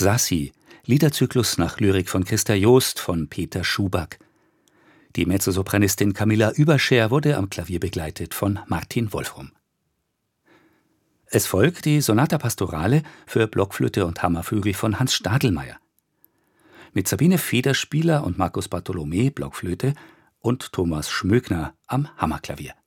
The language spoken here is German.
Sassi, Liederzyklus nach Lyrik von Christa Joost von Peter Schuback. Die Mezzosopranistin Camilla Überscher wurde am Klavier begleitet von Martin Wolfrum. Es folgt die Sonata Pastorale für Blockflöte und Hammerflügel von Hans Stadelmeier. Mit Sabine Federspieler und Markus Bartholomä Blockflöte und Thomas Schmögner am Hammerklavier.